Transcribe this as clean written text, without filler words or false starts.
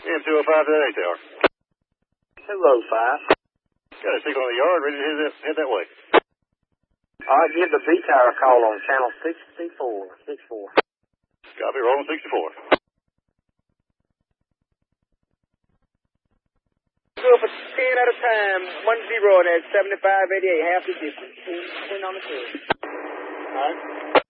M205 to that 8 tower. 205. Got a signal on the yard, ready to head that way. All right, give the B tower a call on channel 64. Copy, rolling 64. Go for 10 at a time, 10 at 7588, half the distance. 10 on the curve. All right.